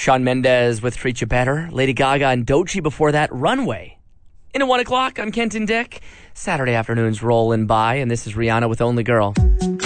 Shawn Mendes with Treat You Better. Lady Gaga and Doechii before that, Runway. In at 1 o'clock, I'm Kenton Dick. Saturday afternoons rolling by, and this is Rihanna with Only Girl.